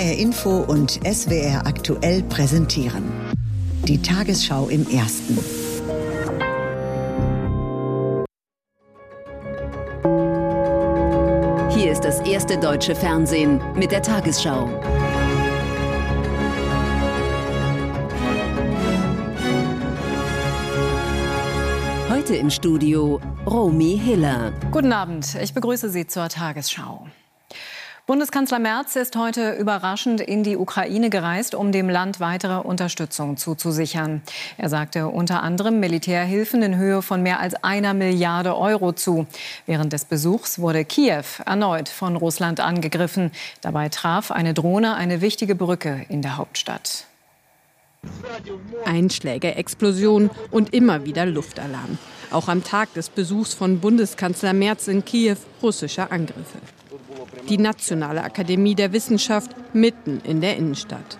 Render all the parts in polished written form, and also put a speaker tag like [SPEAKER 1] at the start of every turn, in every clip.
[SPEAKER 1] HR Info und SWR aktuell präsentieren. Die Tagesschau im Ersten.
[SPEAKER 2] Hier ist das erste deutsche Fernsehen mit der Tagesschau. Heute im Studio Romy Hiller.
[SPEAKER 3] Guten Abend, ich begrüße Sie zur Tagesschau. Bundeskanzler Merz ist heute überraschend in die Ukraine gereist, um dem Land weitere Unterstützung zuzusichern. Er sagte unter anderem Militärhilfen in Höhe von mehr als 1 Milliarde Euro zu. Während des Besuchs wurde Kiew erneut von Russland angegriffen. Dabei traf eine Drohne eine wichtige Brücke in der Hauptstadt.
[SPEAKER 4] Einschläge, Explosionen und immer wieder Luftalarm. Auch am Tag des Besuchs von Bundeskanzler Merz in Kiew russische Angriffe. Die Nationale Akademie der Wissenschaft mitten in der Innenstadt.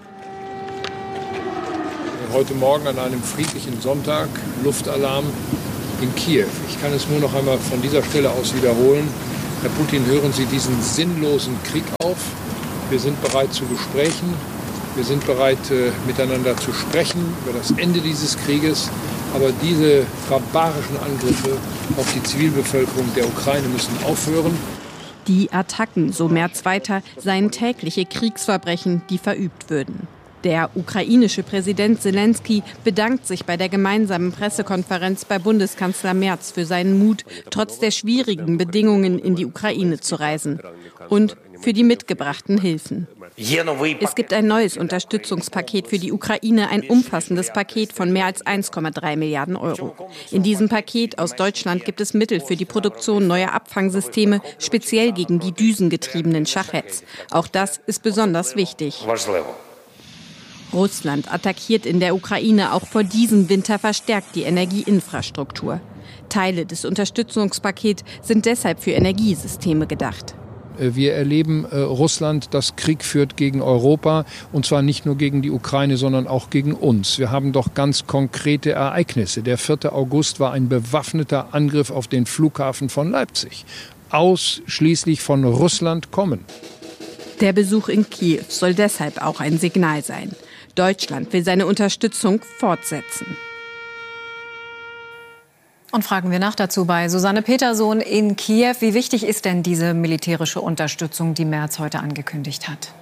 [SPEAKER 5] Heute Morgen an einem friedlichen Sonntag Luftalarm in Kiew. Ich kann es nur noch einmal von dieser Stelle aus wiederholen. Herr Putin, hören Sie diesen sinnlosen Krieg auf. Wir sind bereit zu Gesprächen. Wir sind bereit, miteinander zu sprechen über das Ende dieses Krieges. Aber diese barbarischen Angriffe auf die Zivilbevölkerung der Ukraine müssen aufhören.
[SPEAKER 4] Die Attacken, so Merz weiter, seien tägliche Kriegsverbrechen, die verübt würden. Der ukrainische Präsident Selenskyj bedankt sich bei der gemeinsamen Pressekonferenz bei Bundeskanzler Merz für seinen Mut, trotz der schwierigen Bedingungen in die Ukraine zu reisen. Und für die mitgebrachten Hilfen. Es gibt ein neues Unterstützungspaket für die Ukraine, ein umfassendes Paket von mehr als 1,3 Milliarden Euro. In diesem Paket aus Deutschland gibt es Mittel für die Produktion neuer Abfangsysteme, speziell gegen die düsengetriebenen Schachets. Auch das ist besonders wichtig. Russland attackiert in der Ukraine auch vor diesem Winter verstärkt die Energieinfrastruktur. Teile des Unterstützungspakets sind deshalb für Energiesysteme gedacht.
[SPEAKER 5] Wir erleben Russland, das Krieg führt gegen Europa, und zwar nicht nur gegen die Ukraine, sondern auch gegen uns. Wir haben doch ganz konkrete Ereignisse. Der 4. August war ein bewaffneter Angriff auf den Flughafen von Leipzig. Ausschließlich von Russland kommen.
[SPEAKER 4] Der Besuch in Kiew soll deshalb auch ein Signal sein. Deutschland will seine Unterstützung fortsetzen.
[SPEAKER 3] Und fragen wir nach dazu bei Susanne Petersohn in Kiew. Wie wichtig ist denn diese militärische Unterstützung, die Merz heute angekündigt hat?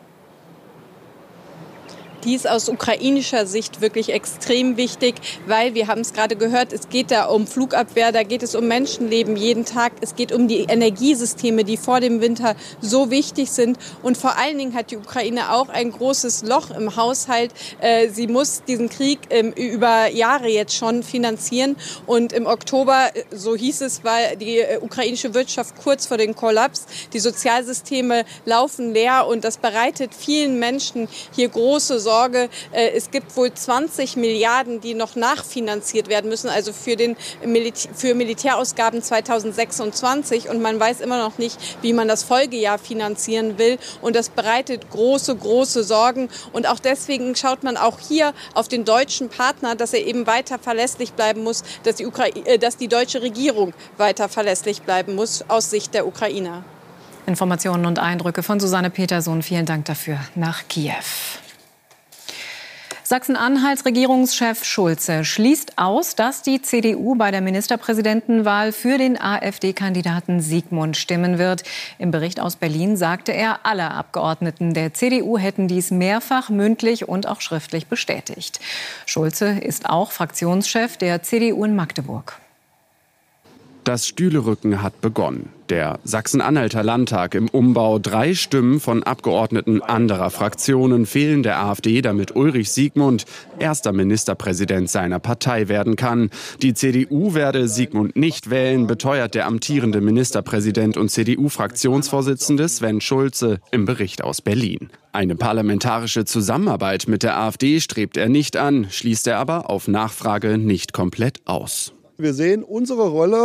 [SPEAKER 6] Die ist aus ukrainischer Sicht wirklich extrem wichtig, weil, wir haben es gerade gehört, es geht da um Flugabwehr, da geht es um Menschenleben jeden Tag. Es geht um die Energiesysteme, die vor dem Winter so wichtig sind. Und vor allen Dingen hat die Ukraine auch ein großes Loch im Haushalt. Sie muss diesen Krieg über Jahre jetzt schon finanzieren. Und im Oktober, so hieß es, war die ukrainische Wirtschaft kurz vor dem Kollaps. Die Sozialsysteme laufen leer und das bereitet vielen Menschen hier große Sorge. Es gibt wohl 20 Milliarden, die noch nachfinanziert werden müssen, also für Militärausgaben 2026. Und man weiß immer noch nicht, wie man das Folgejahr finanzieren will. Und das bereitet große, große Sorgen. Und auch deswegen schaut man auch hier auf den deutschen Partner, dass er eben weiter verlässlich bleiben muss, dass die deutsche Regierung weiter verlässlich bleiben muss aus Sicht der Ukrainer.
[SPEAKER 3] Informationen und Eindrücke von Susanne Petersohn. Vielen Dank dafür nach Kiew. Sachsen-Anhalts Regierungschef Schulze schließt aus, dass die CDU bei der Ministerpräsidentenwahl für den AfD-Kandidaten Sigmund stimmen wird. Im Bericht aus Berlin sagte er, alle Abgeordneten der CDU hätten dies mehrfach mündlich und auch schriftlich bestätigt. Schulze ist auch Fraktionschef der CDU in Magdeburg.
[SPEAKER 7] Das Stühlerücken hat begonnen. Der Sachsen-Anhalter Landtag im Umbau. 3 Stimmen von Abgeordneten anderer Fraktionen fehlen der AfD, damit Ulrich Sigmund erster Ministerpräsident seiner Partei werden kann. Die CDU werde Sigmund nicht wählen, beteuert der amtierende Ministerpräsident und CDU-Fraktionsvorsitzende Sven Schulze im Bericht aus Berlin. Eine parlamentarische Zusammenarbeit mit der AfD strebt er nicht an, schließt er aber auf Nachfrage nicht komplett aus.
[SPEAKER 8] Wir sehen unsere Rolle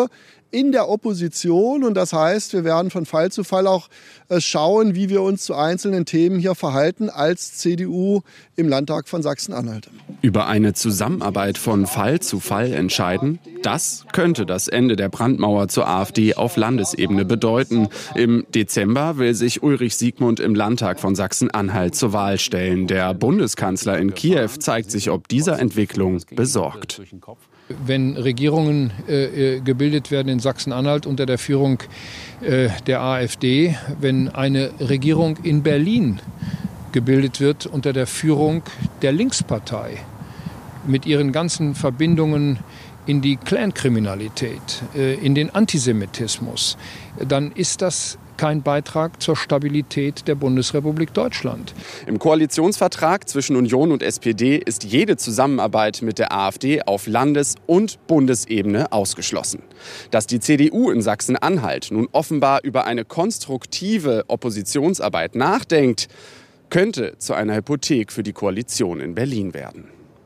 [SPEAKER 8] in der Opposition. Und das heißt, wir werden von Fall zu Fall auch schauen, wie wir uns zu einzelnen Themen hier verhalten als CDU im Landtag von Sachsen-Anhalt.
[SPEAKER 7] Über eine Zusammenarbeit von Fall zu Fall entscheiden, das könnte das Ende der Brandmauer zur AfD auf Landesebene bedeuten. Im Dezember will sich Ulrich Siegmund im Landtag von Sachsen-Anhalt zur Wahl stellen. Der Bundeskanzler in Kiew zeigt sich ob dieser Entwicklung besorgt.
[SPEAKER 5] Wenn Regierungen gebildet werden in Sachsen-Anhalt unter der Führung der AfD, wenn eine Regierung in Berlin gebildet wird unter der Führung der Linkspartei mit ihren ganzen Verbindungen in die Clankriminalität, in den Antisemitismus, dann ist das kein Beitrag zur Stabilität der Bundesrepublik Deutschland.
[SPEAKER 7] Im Koalitionsvertrag zwischen Union und SPD ist jede Zusammenarbeit mit der AfD auf Landes- und Bundesebene ausgeschlossen. Dass die CDU in Sachsen-Anhalt nun offenbar über eine konstruktive Oppositionsarbeit nachdenkt, könnte zu einer Hypothek für die Koalition in Berlin werden.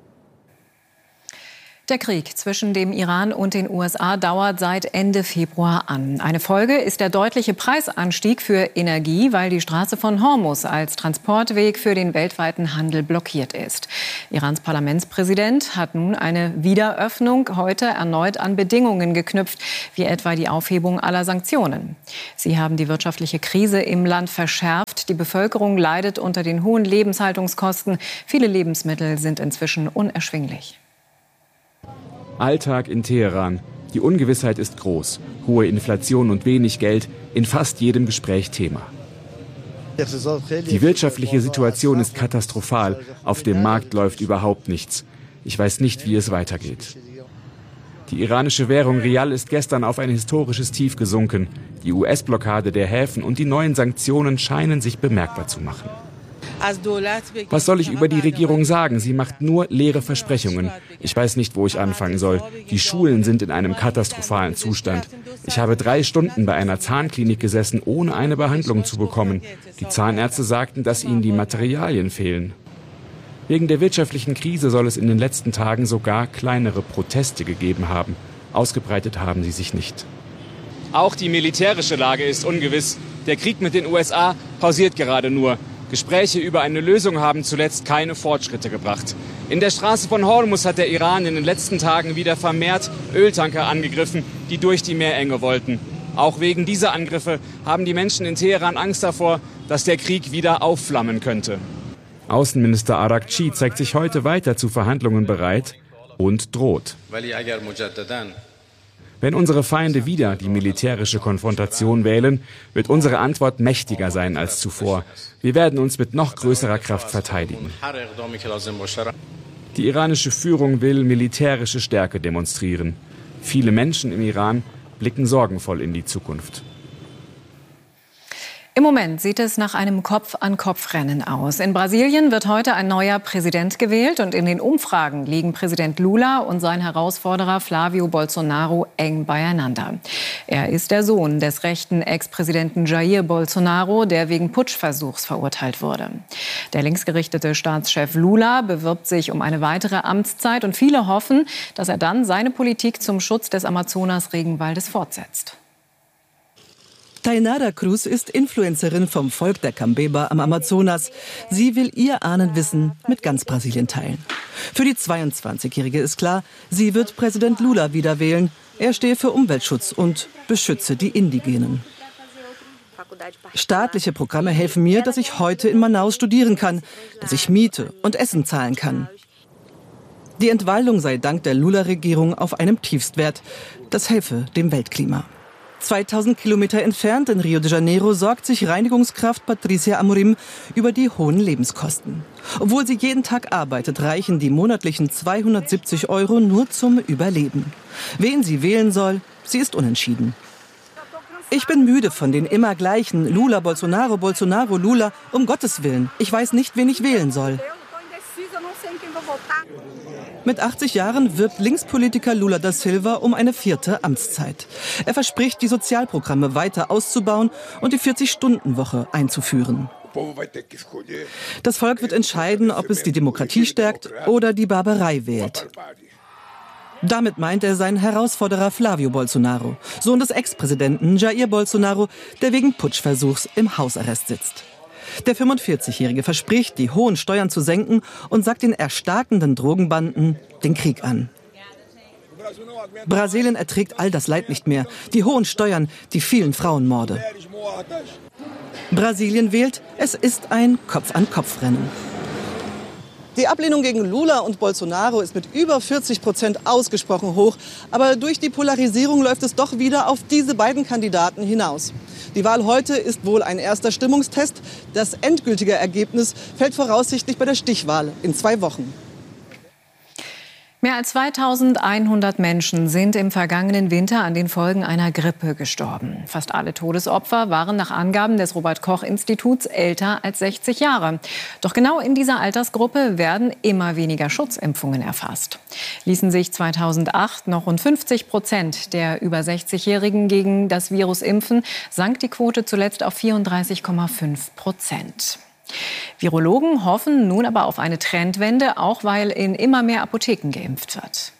[SPEAKER 3] Der Krieg zwischen dem Iran und den USA dauert seit Ende Februar an. Eine Folge ist der deutliche Preisanstieg für Energie, weil die Straße von Hormuz als Transportweg für den weltweiten Handel blockiert ist. Irans Parlamentspräsident hat nun eine Wiederöffnung heute erneut an Bedingungen geknüpft, wie etwa die Aufhebung aller Sanktionen. Sie haben die wirtschaftliche Krise im Land verschärft. Die Bevölkerung leidet unter den hohen Lebenshaltungskosten. Viele Lebensmittel sind inzwischen unerschwinglich.
[SPEAKER 9] Alltag in Teheran. Die Ungewissheit ist groß. Hohe Inflation und wenig Geld, in fast jedem Gespräch Thema. Die wirtschaftliche Situation ist katastrophal. Auf dem Markt läuft überhaupt nichts. Ich weiß nicht, wie es weitergeht. Die iranische Währung Rial ist gestern auf ein historisches Tief gesunken. Die US-Blockade der Häfen und die neuen Sanktionen scheinen sich bemerkbar zu machen. Was soll ich über die Regierung sagen? Sie macht nur leere Versprechungen. Ich weiß nicht, wo ich anfangen soll. Die Schulen sind in einem katastrophalen Zustand. Ich habe 3 Stunden bei einer Zahnklinik gesessen, ohne eine Behandlung zu bekommen. Die Zahnärzte sagten, dass ihnen die Materialien fehlen. Wegen der wirtschaftlichen Krise soll es in den letzten Tagen sogar kleinere Proteste gegeben haben. Ausgebreitet haben sie sich nicht.
[SPEAKER 10] Auch die militärische Lage ist ungewiss. Der Krieg mit den USA pausiert gerade nur. Gespräche über eine Lösung haben zuletzt keine Fortschritte gebracht. In der Straße von Hormuz hat der Iran in den letzten Tagen wieder vermehrt Öltanker angegriffen, die durch die Meerenge wollten. Auch wegen dieser Angriffe haben die Menschen in Teheran Angst davor, dass der Krieg wieder aufflammen könnte.
[SPEAKER 9] Außenminister Arakci zeigt sich heute weiter zu Verhandlungen bereit und droht. Wenn unsere Feinde wieder die militärische Konfrontation wählen, wird unsere Antwort mächtiger sein als zuvor. Wir werden uns mit noch größerer Kraft verteidigen. Die iranische Führung will militärische Stärke demonstrieren. Viele Menschen im Iran blicken sorgenvoll in die Zukunft.
[SPEAKER 3] Im Moment sieht es nach einem Kopf-an-Kopf-Rennen aus. In Brasilien wird heute ein neuer Präsident gewählt und in den Umfragen liegen Präsident Lula und sein Herausforderer Flávio Bolsonaro eng beieinander. Er ist der Sohn des rechten Ex-Präsidenten Jair Bolsonaro, der wegen Putschversuchs verurteilt wurde. Der linksgerichtete Staatschef Lula bewirbt sich um eine weitere Amtszeit und viele hoffen, dass er dann seine Politik zum Schutz des Amazonas-Regenwaldes fortsetzt.
[SPEAKER 11] Tainara Cruz ist Influencerin vom Volk der Cambeba am Amazonas. Sie will ihr Ahnenwissen mit ganz Brasilien teilen. Für die 22-Jährige ist klar, sie wird Präsident Lula wieder wählen. Er stehe für Umweltschutz und beschütze die Indigenen. Staatliche Programme helfen mir, dass ich heute in Manaus studieren kann, dass ich Miete und Essen zahlen kann. Die Entwaldung sei dank der Lula-Regierung auf einem Tiefstwert. Das helfe dem Weltklima. 2000 Kilometer entfernt in Rio de Janeiro sorgt sich Reinigungskraft Patricia Amorim über die hohen Lebenskosten. Obwohl sie jeden Tag arbeitet, reichen die monatlichen 270 € nur zum Überleben. Wen sie wählen soll, sie ist unentschieden. Ich bin müde von den immer gleichen Lula, Bolsonaro, Bolsonaro, Lula. Um Gottes Willen, ich weiß nicht, wen ich wählen soll. Mit 80 Jahren wirbt Linkspolitiker Lula da Silva um eine 4. Amtszeit. Er verspricht, die Sozialprogramme weiter auszubauen und die 40-Stunden-Woche einzuführen. Das Volk wird entscheiden, ob es die Demokratie stärkt oder die Barbarei wählt. Damit meint er seinen Herausforderer Flávio Bolsonaro, Sohn des Ex-Präsidenten Jair Bolsonaro, der wegen Putschversuchs im Hausarrest sitzt. Der 45-Jährige verspricht, die hohen Steuern zu senken und sagt den erstarkenden Drogenbanden den Krieg an. Brasilien erträgt all das Leid nicht mehr. Die hohen Steuern, die vielen Frauenmorde. Brasilien wählt, es ist ein Kopf-an-Kopf-Rennen. Die Ablehnung gegen Lula und Bolsonaro ist mit über 40% ausgesprochen hoch. Aber durch die Polarisierung läuft es doch wieder auf diese beiden Kandidaten hinaus. Die Wahl heute ist wohl ein erster Stimmungstest. Das endgültige Ergebnis fällt voraussichtlich bei der Stichwahl in 2 Wochen.
[SPEAKER 3] Mehr als 2100 Menschen sind im vergangenen Winter an den Folgen einer Grippe gestorben. Fast alle Todesopfer waren nach Angaben des Robert-Koch-Instituts älter als 60 Jahre. Doch genau in dieser Altersgruppe werden immer weniger Schutzimpfungen erfasst. Ließen sich 2008 noch rund 50% der über 60-Jährigen gegen das Virus impfen, sank die Quote zuletzt auf 34,5%. Virologen hoffen nun aber auf eine Trendwende, auch weil in immer mehr Apotheken geimpft wird.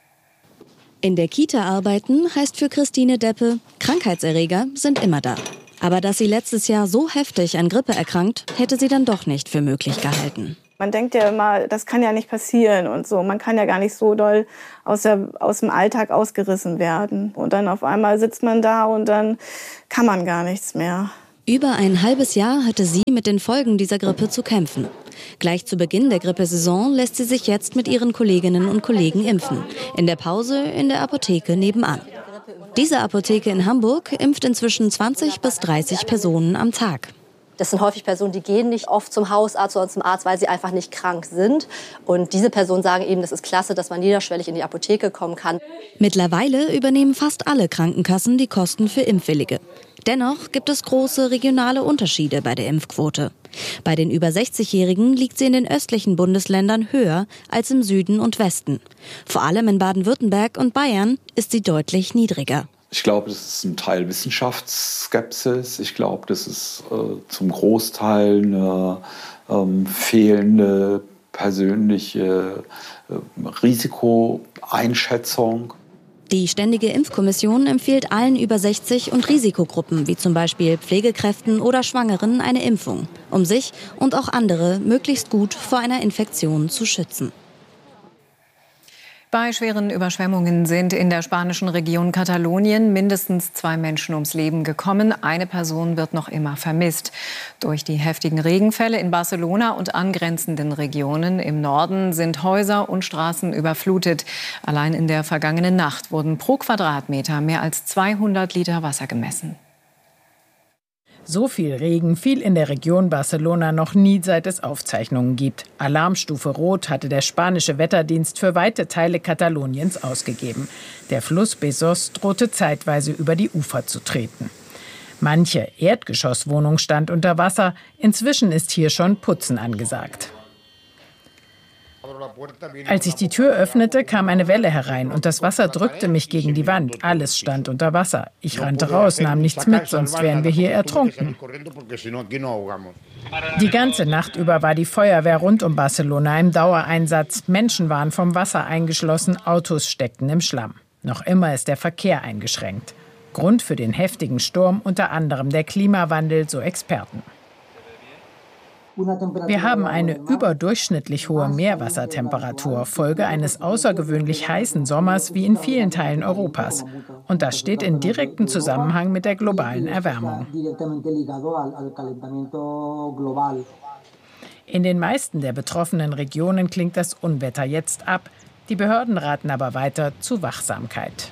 [SPEAKER 12] In der Kita arbeiten heißt für Christine Deppe, Krankheitserreger sind immer da. Aber dass sie letztes Jahr so heftig an Grippe erkrankt, hätte sie dann doch nicht für möglich gehalten.
[SPEAKER 13] Man denkt ja immer, das kann ja nicht passieren und so. Man kann ja gar nicht so doll aus dem Alltag ausgerissen werden. Und dann auf einmal sitzt man da und dann kann man gar nichts mehr.
[SPEAKER 12] Über ein halbes Jahr hatte sie mit den Folgen dieser Grippe zu kämpfen. Gleich zu Beginn der Grippesaison lässt sie sich jetzt mit ihren Kolleginnen und Kollegen impfen. In der Pause in der Apotheke nebenan. Diese Apotheke in Hamburg impft inzwischen 20 bis 30 Personen am Tag.
[SPEAKER 14] Das sind häufig Personen, die gehen nicht oft zum Hausarzt oder zum Arzt, weil sie einfach nicht krank sind. Und diese Personen sagen eben, das ist klasse, dass man niederschwellig in die Apotheke kommen kann.
[SPEAKER 12] Mittlerweile übernehmen fast alle Krankenkassen die Kosten für Impfwillige. Dennoch gibt es große regionale Unterschiede bei der Impfquote. Bei den über 60-Jährigen liegt sie in den östlichen Bundesländern höher als im Süden und Westen. Vor allem in Baden-Württemberg und Bayern ist sie deutlich niedriger.
[SPEAKER 15] Ich glaube, das ist ein Teil Wissenschaftsskepsis. Ich glaube, das ist zum Großteil eine fehlende persönliche Risikoeinschätzung.
[SPEAKER 12] Die Ständige Impfkommission empfiehlt allen über 60 und Risikogruppen, wie zum Beispiel Pflegekräften oder Schwangeren, eine Impfung, um sich und auch andere möglichst gut vor einer Infektion zu schützen.
[SPEAKER 3] Bei schweren Überschwemmungen sind in der spanischen Region Katalonien mindestens 2 Menschen ums Leben gekommen. Eine Person wird noch immer vermisst. Durch die heftigen Regenfälle in Barcelona und angrenzenden Regionen im Norden sind Häuser und Straßen überflutet. Allein in der vergangenen Nacht wurden pro Quadratmeter mehr als 200 Liter Wasser gemessen.
[SPEAKER 16] So viel Regen fiel in der Region Barcelona noch nie, seit es Aufzeichnungen gibt. Alarmstufe Rot hatte der spanische Wetterdienst für weite Teile Kataloniens ausgegeben. Der Fluss Besós drohte zeitweise über die Ufer zu treten. Manche Erdgeschosswohnung stand unter Wasser. Inzwischen ist hier schon Putzen angesagt. Als ich die Tür öffnete, kam eine Welle herein und das Wasser drückte mich gegen die Wand. Alles stand unter Wasser. Ich rannte raus, nahm nichts mit, sonst wären wir hier ertrunken. Die ganze Nacht über war die Feuerwehr rund um Barcelona im Dauereinsatz. Menschen waren vom Wasser eingeschlossen, Autos steckten im Schlamm. Noch immer ist der Verkehr eingeschränkt. Grund für den heftigen Sturm unter anderem der Klimawandel, so Experten. Wir haben eine überdurchschnittlich hohe Meerwassertemperatur, Folge eines außergewöhnlich heißen Sommers wie in vielen Teilen Europas. Und das steht in direktem Zusammenhang mit der globalen Erwärmung. In den meisten der betroffenen Regionen klingt das Unwetter jetzt ab. Die Behörden raten aber weiter zu Wachsamkeit.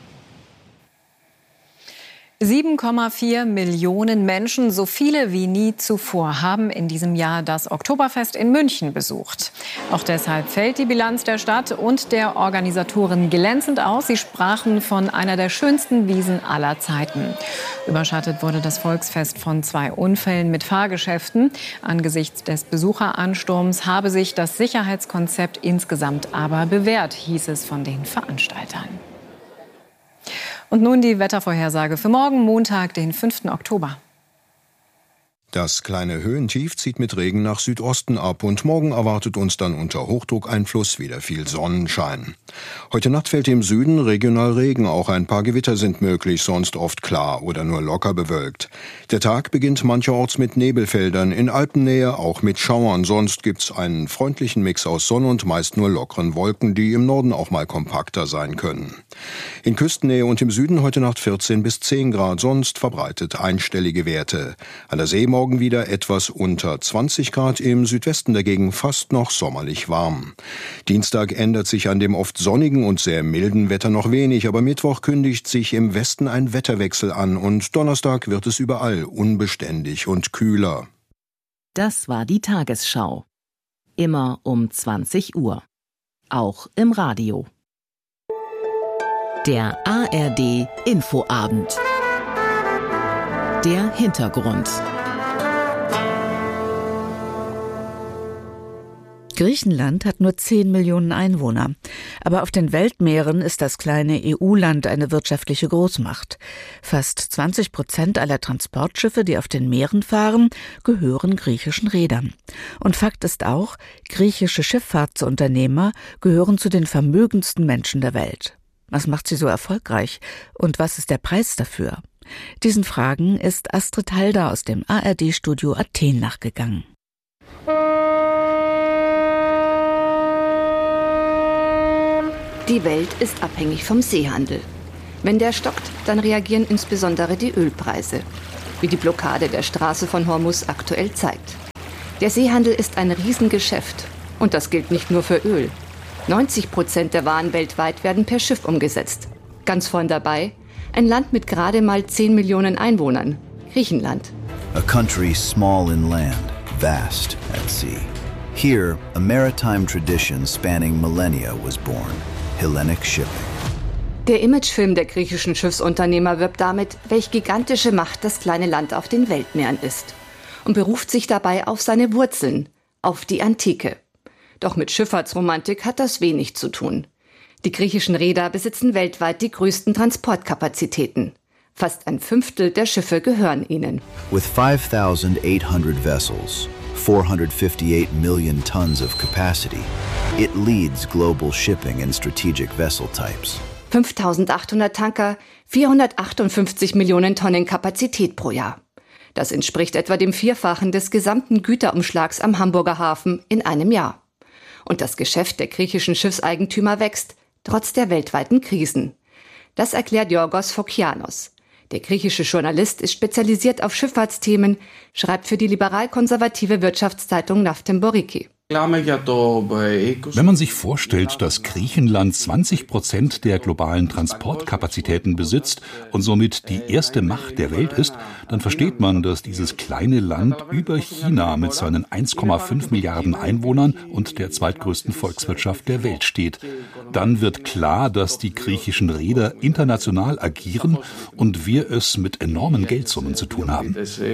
[SPEAKER 3] 7,4 Millionen Menschen, so viele wie nie zuvor, haben in diesem Jahr das Oktoberfest in München besucht. Auch deshalb fällt die Bilanz der Stadt und der Organisatoren glänzend aus. Sie sprachen von einer der schönsten Wiesn aller Zeiten. Überschattet wurde das Volksfest von 2 Unfällen mit Fahrgeschäften. Angesichts des Besucheransturms habe sich das Sicherheitskonzept insgesamt aber bewährt, hieß es von den Veranstaltern. Und nun die Wettervorhersage für morgen, Montag, den 5. Oktober.
[SPEAKER 17] Das kleine Höhentief zieht mit Regen nach Südosten ab und morgen erwartet uns dann unter Hochdruckeinfluss wieder viel Sonnenschein. Heute Nacht fällt im Süden regional Regen, auch ein paar Gewitter sind möglich, sonst oft klar oder nur locker bewölkt. Der Tag beginnt mancherorts mit Nebelfeldern, in Alpennähe auch mit Schauern, sonst gibt's einen freundlichen Mix aus Sonne und meist nur lockeren Wolken, die im Norden auch mal kompakter sein können. In Küstennähe und im Süden heute Nacht 14 bis 10 Grad, sonst verbreitet einstellige Werte. An der See morgen wieder etwas unter 20 Grad, im Südwesten dagegen fast noch sommerlich warm. Dienstag ändert sich an dem oft sonnigen und sehr milden Wetter noch wenig, aber Mittwoch kündigt sich im Westen ein Wetterwechsel an und Donnerstag wird es überall unbeständig und kühler.
[SPEAKER 18] Das war die Tagesschau. Immer um 20 Uhr. Auch im Radio. Der ARD Infoabend. Der Hintergrund.
[SPEAKER 19] Griechenland hat nur 10 Millionen Einwohner. Aber auf den Weltmeeren ist das kleine EU-Land eine wirtschaftliche Großmacht. Fast 20% aller Transportschiffe, die auf den Meeren fahren, gehören griechischen Reedern. Und Fakt ist auch, griechische Schifffahrtsunternehmer gehören zu den vermögendsten Menschen der Welt. Was macht sie so erfolgreich? Und was ist der Preis dafür? Diesen Fragen ist Astrid Halder aus dem ARD-Studio Athen nachgegangen.
[SPEAKER 20] Die Welt ist abhängig vom Seehandel. Wenn der stockt, dann reagieren insbesondere die Ölpreise, wie die Blockade der Straße von Hormuz aktuell zeigt. Der Seehandel ist ein Riesengeschäft und das gilt nicht nur für Öl. 90% der Waren weltweit werden per Schiff umgesetzt. Ganz vorn dabei ein Land mit gerade mal 10 Millionen Einwohnern, Griechenland.
[SPEAKER 21] A country small in land, vast at sea. Here, a maritime tradition spanning millennia was born. Hellenic Shipping.
[SPEAKER 20] Der Imagefilm der griechischen Schiffsunternehmer wirbt damit, welch gigantische Macht das kleine Land auf den Weltmeeren ist. Und beruft sich dabei auf seine Wurzeln, auf die Antike. Doch mit Schifffahrtsromantik hat das wenig zu tun. Die griechischen Reeder besitzen weltweit die größten Transportkapazitäten. Fast ein Fünftel der Schiffe gehören ihnen.
[SPEAKER 21] With 5,800 vessels, 458 million tons of capacity, it leads global shipping in strategic vessel types.
[SPEAKER 20] 5.800 Tanker, 458 Millionen Tonnen Kapazität pro Jahr. Das entspricht etwa dem Vierfachen des gesamten Güterumschlags am Hamburger Hafen in einem Jahr. Und das Geschäft der griechischen Schiffseigentümer wächst, trotz der weltweiten Krisen. Das erklärt Yorgos Fokianos. Der griechische Journalist ist spezialisiert auf Schifffahrtsthemen, schreibt für die liberal-konservative Wirtschaftszeitung Naftemboriki.
[SPEAKER 22] Wenn man sich vorstellt, dass Griechenland 20% der globalen Transportkapazitäten besitzt und somit die erste Macht der Welt ist, dann versteht man, dass dieses kleine Land über China mit seinen 1,5 Milliarden Einwohnern und der zweitgrößten Volkswirtschaft der Welt steht. Dann wird klar, dass die griechischen Reeder international agieren und wir es mit enormen Geldsummen zu tun haben.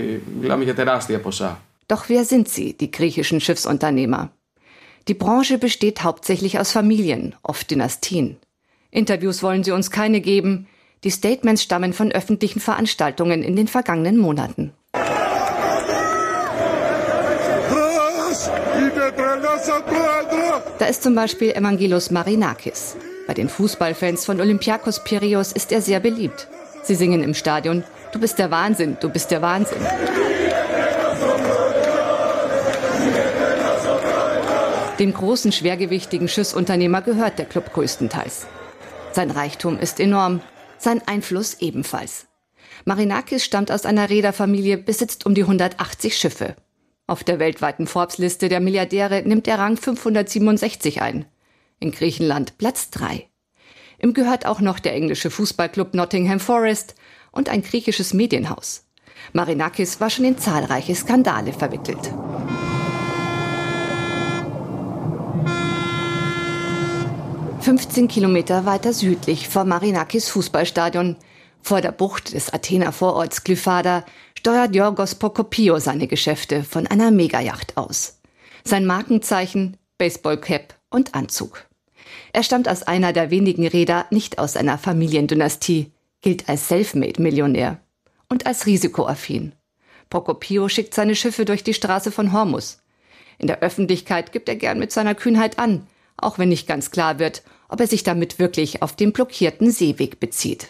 [SPEAKER 20] Doch wer sind sie, die griechischen Schiffsunternehmer? Die Branche besteht hauptsächlich aus Familien, oft Dynastien. Interviews wollen sie uns keine geben. Die Statements stammen von öffentlichen Veranstaltungen in den vergangenen Monaten. Da ist zum Beispiel Evangelos Marinakis. Bei den Fußballfans von Olympiakos Piräus ist er sehr beliebt. Sie singen im Stadion: Du bist der Wahnsinn, du bist der Wahnsinn. Dem großen, schwergewichtigen Schiffsunternehmer gehört der Club größtenteils. Sein Reichtum ist enorm, sein Einfluss ebenfalls. Marinakis stammt aus einer Reederfamilie, besitzt um die 180 Schiffe. Auf der weltweiten Forbes-Liste der Milliardäre nimmt er Rang 567 ein. In Griechenland Platz 3. Ihm gehört auch noch der englische Fußballclub Nottingham Forest und ein griechisches Medienhaus. Marinakis war schon in zahlreiche Skandale verwickelt. ...15 Kilometer weiter südlich vom Marinakis Fußballstadion, vor der Bucht des Athener Vororts Glyfada, steuert Yorgos Prokopio seine Geschäfte von einer Megayacht aus. Sein Markenzeichen: Baseballcap und Anzug. Er stammt aus einer der wenigen Reeder, nicht aus einer Familiendynastie, gilt als Selfmade-Millionär und als risikoaffin. Prokopio schickt seine Schiffe durch die Straße von Hormuz. In der Öffentlichkeit gibt er gern mit seiner Kühnheit an, auch wenn nicht ganz klar wird, ob er sich damit wirklich auf den blockierten Seeweg bezieht.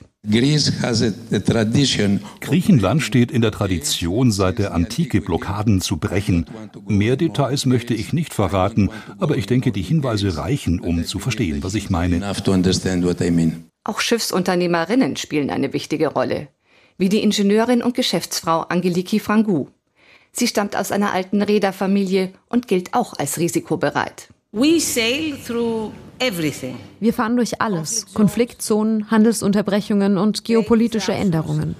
[SPEAKER 22] Griechenland steht in der Tradition, seit der Antike Blockaden zu brechen. Mehr Details möchte ich nicht verraten, aber ich denke, die Hinweise reichen, um zu verstehen, was ich meine.
[SPEAKER 20] Auch Schiffsunternehmerinnen spielen eine wichtige Rolle, wie die Ingenieurin und Geschäftsfrau Angeliki Frangou. Sie stammt aus einer alten Reederfamilie und gilt auch als risikobereit.
[SPEAKER 1] Wir fahren durch alles: Konfliktzonen, Handelsunterbrechungen und geopolitische Änderungen.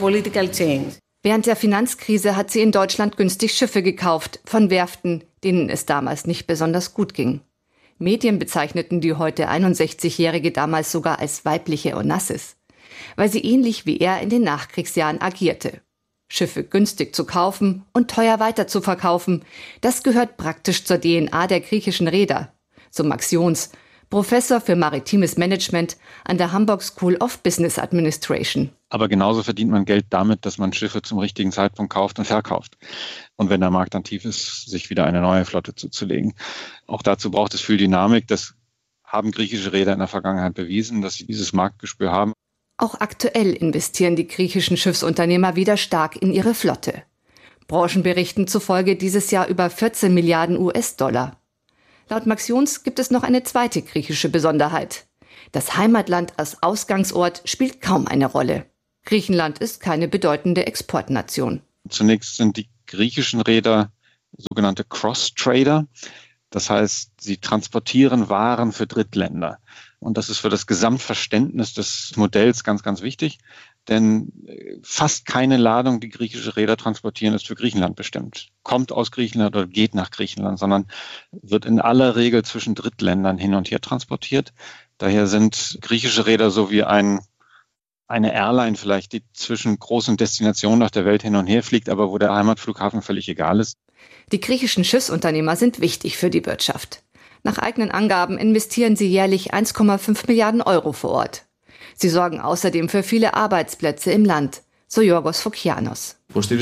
[SPEAKER 20] Während der Finanzkrise hat sie in Deutschland günstig Schiffe gekauft von Werften, denen es damals nicht besonders gut ging. Medien bezeichneten die heute 61-Jährige damals sogar als weibliche Onassis, weil sie ähnlich wie er in den Nachkriegsjahren agierte. Schiffe günstig zu kaufen und teuer weiter zu verkaufen, das gehört praktisch zur DNA der griechischen Reeder, so Max Jons, Professor für maritimes Management an der Hamburg School of Business Administration.
[SPEAKER 2] Aber genauso verdient man Geld damit, dass man Schiffe zum richtigen Zeitpunkt kauft und verkauft. Und wenn der Markt dann tief ist, sich wieder eine neue Flotte zuzulegen. Auch dazu braucht es viel Dynamik. Das haben griechische Reeder in der Vergangenheit bewiesen, dass sie dieses Marktgespür haben.
[SPEAKER 20] Auch aktuell investieren die griechischen Schiffsunternehmer wieder stark in ihre Flotte. Branchenberichten zufolge dieses Jahr über 14 Milliarden US-Dollar. Laut Max Jons gibt es noch eine zweite griechische Besonderheit. Das Heimatland als Ausgangsort spielt kaum eine Rolle. Griechenland ist keine bedeutende Exportnation.
[SPEAKER 2] Zunächst sind die griechischen Reeder sogenannte Cross-Trader. Das heißt, sie transportieren Waren für Drittländer. Und das ist für das Gesamtverständnis des Modells ganz, ganz wichtig. Denn fast keine Ladung, die griechische Reeder transportieren, ist für Griechenland bestimmt. Kommt aus Griechenland oder geht nach Griechenland, sondern wird in aller Regel zwischen Drittländern hin und her transportiert. Daher sind griechische Reeder so wie eine Airline vielleicht, die zwischen großen Destinationen auf der Welt hin und her fliegt, aber wo der Heimatflughafen völlig egal ist.
[SPEAKER 20] Die griechischen Schiffsunternehmer sind wichtig für die Wirtschaft. Nach eigenen Angaben investieren sie jährlich 1,5 Milliarden Euro vor Ort. Sie sorgen außerdem für viele Arbeitsplätze im Land, so Yorgos Fokianos.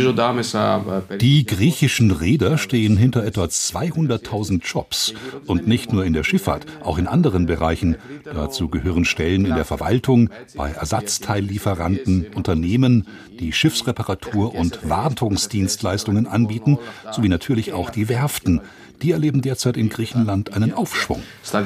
[SPEAKER 22] Die griechischen Reeder stehen hinter etwa 200.000 Jobs. Und nicht nur in der Schifffahrt, auch in anderen Bereichen. Dazu gehören Stellen in der Verwaltung, bei Ersatzteillieferanten, Unternehmen, die Schiffsreparatur und Wartungsdienstleistungen anbieten, sowie natürlich auch die Werften. Die erleben derzeit in Griechenland einen Aufschwung.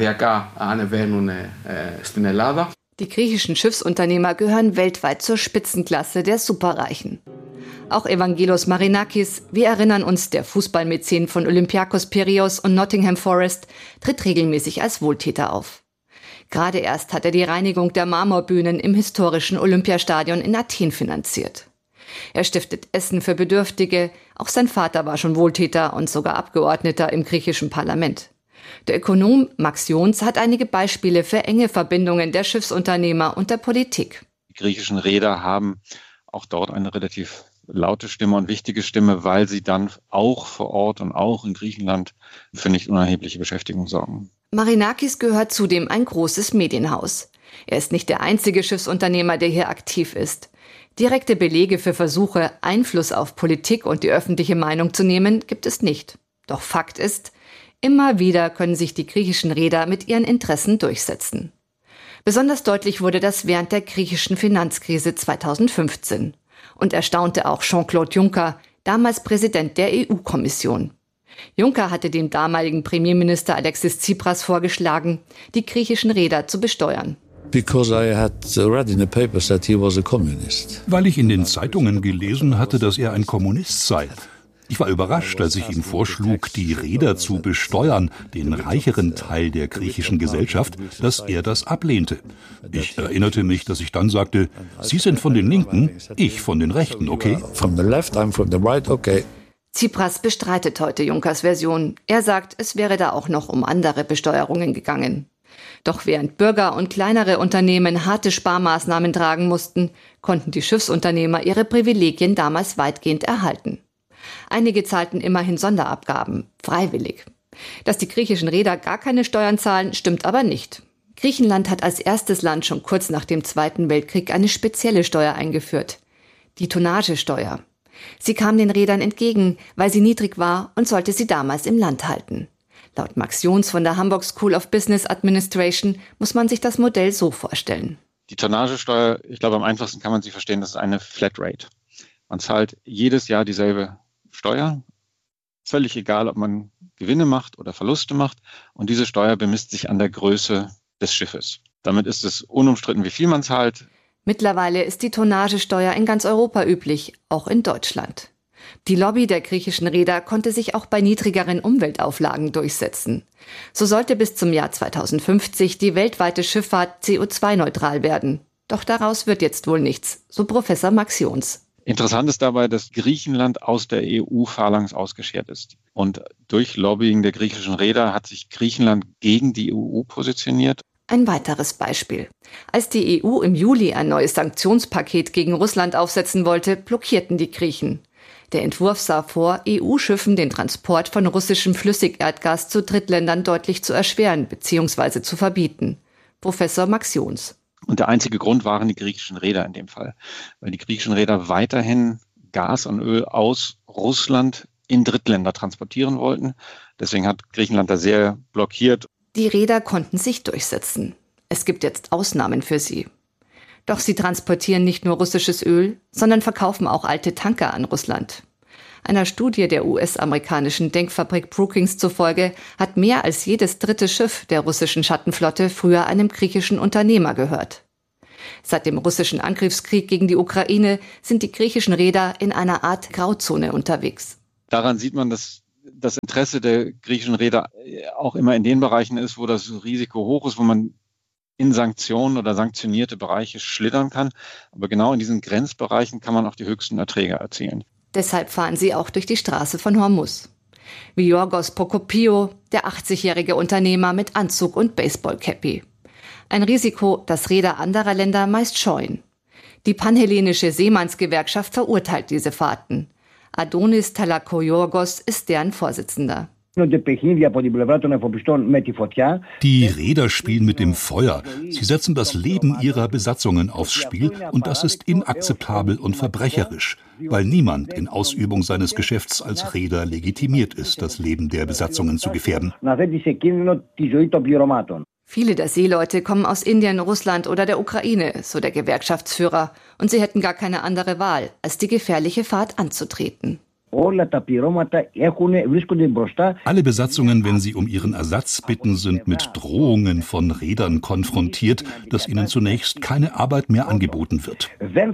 [SPEAKER 20] Die griechischen Schiffsunternehmer gehören weltweit zur Spitzenklasse der Superreichen. Auch Evangelos Marinakis, wir erinnern uns, der Fußballmäzen von Olympiakos Piräus und Nottingham Forest, tritt regelmäßig als Wohltäter auf. Gerade erst hat er die Reinigung der Marmorbühnen im historischen Olympiastadion in Athen finanziert. Er stiftet Essen für Bedürftige, auch sein Vater war schon Wohltäter und sogar Abgeordneter im griechischen Parlament. Der Ökonom Max Jons hat einige Beispiele für enge Verbindungen der Schiffsunternehmer und der Politik.
[SPEAKER 2] Die griechischen Reeder haben auch dort eine relativ laute Stimme und wichtige Stimme, weil sie dann auch vor Ort und auch in Griechenland für nicht unerhebliche Beschäftigung sorgen.
[SPEAKER 20] Marinakis gehört zudem ein großes Medienhaus. Er ist nicht der einzige Schiffsunternehmer, der hier aktiv ist. Direkte Belege für Versuche, Einfluss auf Politik und die öffentliche Meinung zu nehmen, gibt es nicht. Doch Fakt ist, immer wieder können sich die griechischen Reeder mit ihren Interessen durchsetzen. Besonders deutlich wurde das während der griechischen Finanzkrise 2015 und erstaunte auch Jean-Claude Juncker, damals Präsident der EU-Kommission. Juncker hatte dem damaligen Premierminister Alexis Tsipras vorgeschlagen, die griechischen Reeder zu besteuern.
[SPEAKER 22] Weil ich in den Zeitungen gelesen hatte, dass er ein Kommunist sei. Ich war überrascht, als ich ihm vorschlug, die Reeder zu besteuern, den reicheren Teil der griechischen Gesellschaft, dass er das ablehnte. Ich erinnerte mich, dass ich dann sagte, Sie sind von den Linken, ich von den Rechten, okay?
[SPEAKER 20] Tsipras bestreitet heute Junckers Version. Er sagt, es wäre da auch noch um andere Besteuerungen gegangen. Doch während Bürger und kleinere Unternehmen harte Sparmaßnahmen tragen mussten, konnten die Schiffsunternehmer ihre Privilegien damals weitgehend erhalten. Einige zahlten immerhin Sonderabgaben, freiwillig. Dass die griechischen Reeder gar keine Steuern zahlen, stimmt aber nicht. Griechenland hat als erstes Land schon kurz nach dem Zweiten Weltkrieg eine spezielle Steuer eingeführt, die Tonnagesteuer. Sie kam den Reedern entgegen, weil sie niedrig war und sollte sie damals im Land halten. Laut Max Jons von der Hamburg School of Business Administration muss man sich das Modell so vorstellen.
[SPEAKER 2] Die Tonnagesteuer, ich glaube, am einfachsten kann man sie verstehen, das ist eine Flatrate. Man zahlt jedes Jahr dieselbe Steuer, völlig egal, ob man Gewinne macht oder Verluste macht. Und diese Steuer bemisst sich an der Größe des Schiffes. Damit ist es unumstritten, wie viel man zahlt.
[SPEAKER 20] Mittlerweile ist die Tonnagesteuer in ganz Europa üblich, auch in Deutschland. Die Lobby der griechischen Reeder konnte sich auch bei niedrigeren Umweltauflagen durchsetzen. So sollte bis zum Jahr 2050 die weltweite Schifffahrt CO2-neutral werden. Doch daraus wird jetzt wohl nichts, so Professor Max Jons.
[SPEAKER 2] Interessant ist dabei, dass Griechenland aus der EU phalanx ausgeschert ist. Und durch Lobbying der griechischen Reeder hat sich Griechenland gegen die EU positioniert.
[SPEAKER 20] Ein weiteres Beispiel. Als die EU im Juli ein neues Sanktionspaket gegen Russland aufsetzen wollte, blockierten die Griechen. Der Entwurf sah vor, EU-Schiffen den Transport von russischem Flüssigerdgas zu Drittländern deutlich zu erschweren bzw. zu verbieten. Professor Max Jons.
[SPEAKER 2] Und der einzige Grund waren die griechischen Reeder in dem Fall, weil die griechischen Reeder weiterhin Gas und Öl aus Russland in Drittländer transportieren wollten. Deswegen hat Griechenland da sehr blockiert.
[SPEAKER 20] Die Reeder konnten sich durchsetzen. Es gibt jetzt Ausnahmen für sie. Doch sie transportieren nicht nur russisches Öl, sondern verkaufen auch alte Tanker an Russland. Einer Studie der US-amerikanischen Denkfabrik Brookings zufolge hat mehr als jedes dritte Schiff der russischen Schattenflotte früher einem griechischen Unternehmer gehört. Seit dem russischen Angriffskrieg gegen die Ukraine sind die griechischen Reeder in einer Art Grauzone unterwegs.
[SPEAKER 2] Daran sieht man, dass das Interesse der griechischen Reeder auch immer in den Bereichen ist, wo das Risiko hoch ist, wo man in Sanktionen oder sanktionierte Bereiche schlittern kann. Aber genau in diesen Grenzbereichen kann man auch die höchsten Erträge erzielen.
[SPEAKER 20] Deshalb fahren sie auch durch die Straße von Hormuz. Wie Yorgos Prokopio, der 80-jährige Unternehmer mit Anzug und Baseballcappy. Ein Risiko, das Reeder anderer Länder meist scheuen. Die panhellenische Seemannsgewerkschaft verurteilt diese Fahrten. Adonis Talakoyorgos ist deren Vorsitzender.
[SPEAKER 22] Die Reeder spielen mit dem Feuer. Sie setzen das Leben ihrer Besatzungen aufs Spiel und das ist inakzeptabel und verbrecherisch, weil niemand in Ausübung seines Geschäfts als Reeder legitimiert ist, das Leben der Besatzungen zu gefährden.
[SPEAKER 20] Viele der Seeleute kommen aus Indien, Russland oder der Ukraine, so der Gewerkschaftsführer, und sie hätten gar keine andere Wahl, als die gefährliche Fahrt anzutreten.
[SPEAKER 22] Alle Besatzungen, wenn sie um ihren Ersatz bitten, sind mit Drohungen von Reedern konfrontiert, dass ihnen zunächst keine Arbeit mehr angeboten wird.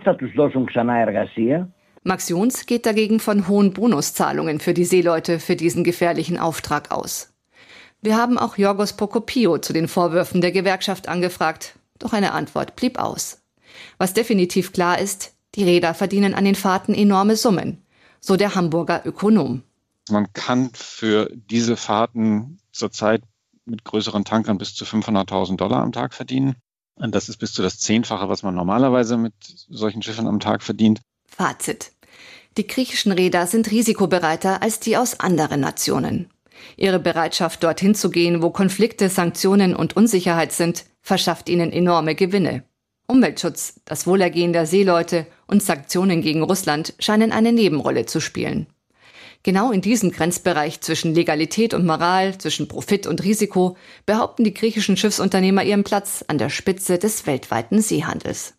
[SPEAKER 20] Max Jons geht dagegen von hohen Bonuszahlungen für die Seeleute für diesen gefährlichen Auftrag aus. Wir haben auch Yorgos Prokopio zu den Vorwürfen der Gewerkschaft angefragt, doch eine Antwort blieb aus. Was definitiv klar ist, die Reeder verdienen an den Fahrten enorme Summen, so der Hamburger Ökonom.
[SPEAKER 2] Man kann für diese Fahrten zurzeit mit größeren Tankern bis zu $500.000 am Tag verdienen. Und das ist bis zu das 10-fache, was man normalerweise mit solchen Schiffen am Tag verdient.
[SPEAKER 20] Fazit: Die griechischen Reeder sind risikobereiter als die aus anderen Nationen. Ihre Bereitschaft, dorthin zu gehen, wo Konflikte, Sanktionen und Unsicherheit sind, verschafft ihnen enorme Gewinne. Umweltschutz, das Wohlergehen der Seeleute und Sanktionen gegen Russland scheinen eine Nebenrolle zu spielen. Genau in diesem Grenzbereich zwischen Legalität und Moral, zwischen Profit und Risiko, behaupten die griechischen Schiffsunternehmer ihren Platz an der Spitze des weltweiten Seehandels.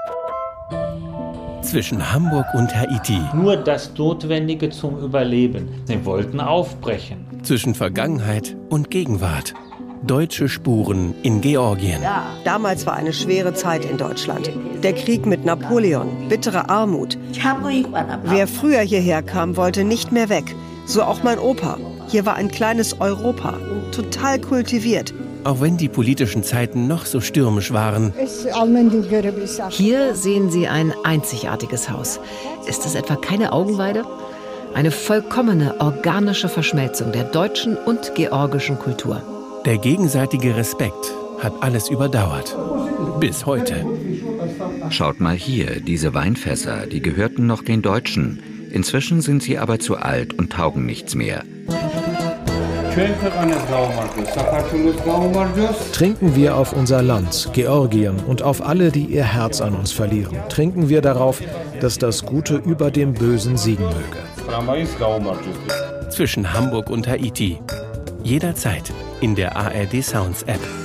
[SPEAKER 4] Zwischen Hamburg und Haiti.
[SPEAKER 6] Nur das Notwendige zum Überleben. Sie wollten aufbrechen.
[SPEAKER 4] Zwischen Vergangenheit und Gegenwart. Deutsche Spuren in Georgien.
[SPEAKER 23] Damals war eine schwere Zeit in Deutschland. Der Krieg mit Napoleon, bittere Armut. Wer früher hierher kam, wollte nicht mehr weg. So auch mein Opa. Hier war ein kleines Europa, total kultiviert.
[SPEAKER 4] Auch wenn die politischen Zeiten noch so stürmisch waren.
[SPEAKER 24] Hier sehen Sie ein einzigartiges Haus. Ist es etwa keine Augenweide? Eine vollkommene organische Verschmelzung der deutschen und georgischen Kultur.
[SPEAKER 4] Der gegenseitige Respekt hat alles überdauert. Bis heute.
[SPEAKER 25] Schaut mal hier, diese Weinfässer, die gehörten noch den Deutschen. Inzwischen sind sie aber zu alt und taugen nichts mehr.
[SPEAKER 5] Trinken wir auf unser Land, Georgien, und auf alle, die ihr Herz an uns verlieren. Trinken wir darauf, dass das Gute über dem Bösen siegen möge.
[SPEAKER 4] Zwischen Hamburg und Haiti. Jederzeit in der ARD Sounds App.